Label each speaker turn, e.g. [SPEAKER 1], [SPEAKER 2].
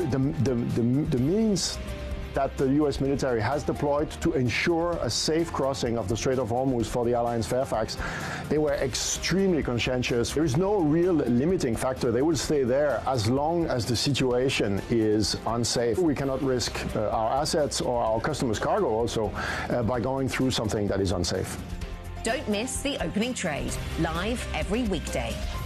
[SPEAKER 1] the means that the US military has deployed to ensure a safe crossing of the Strait of Hormuz for the Alliance Fairfax, they were extremely conscientious. There is no real limiting factor. They will stay there as long as the situation is unsafe. We cannot risk our assets or our customers' cargo also by going through something that is unsafe.
[SPEAKER 2] Don't miss The Opening Trade, live every weekday.